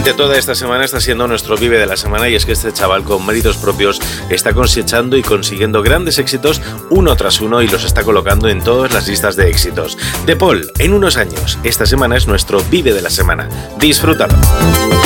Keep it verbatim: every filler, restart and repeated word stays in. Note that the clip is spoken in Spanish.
Durante toda esta semana está siendo nuestro Vive de la Semana, y es que este chaval con méritos propios está cosechando y consiguiendo grandes éxitos uno tras uno y los está colocando en todas las listas de éxitos. De Paul, en unos años, esta semana es nuestro Vive de la Semana. Disfrútalo.